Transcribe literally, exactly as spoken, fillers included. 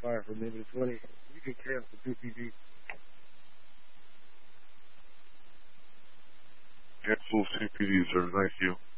fire for maybe twenty. You can cancel two P D. Cancel C P D, sir. Thank you.